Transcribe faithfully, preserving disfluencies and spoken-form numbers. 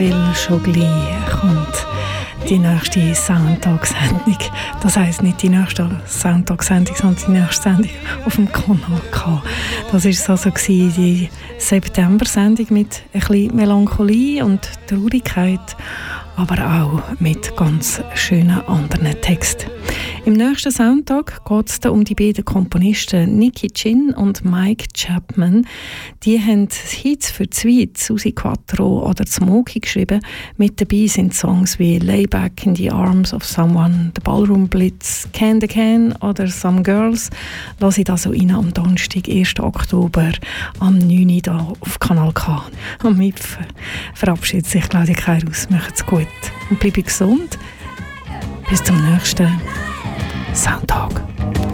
Weil schon gleich kommt die nächste Soundtag-Sendung. Das heisst nicht die nächste Soundtag-Sendung, sondern die nächste Sendung auf dem Kanal K. Das war also die September-Sendung mit ein bisschen Melancholie und Traurigkeit, aber auch mit ganz schönen anderen Texten. Im nächsten Soundtag geht es um die beiden Komponisten Nicky Chin und Mike Chapman. Die haben Hits für Zweet, Susi Quattro oder Smokey geschrieben. Mit dabei sind Songs wie Lay Back in the Arms of Someone, The Ballroom Blitz, Can the Can oder Some Girls. Lass ich das so rein am Donnerstag, ersten Oktober, am neun Uhr hier auf Kanal K. Und mit verabschiedet sich Claudia Keirus. Macht's gut und bleibe gesund. Bis zum nächsten Soundtag.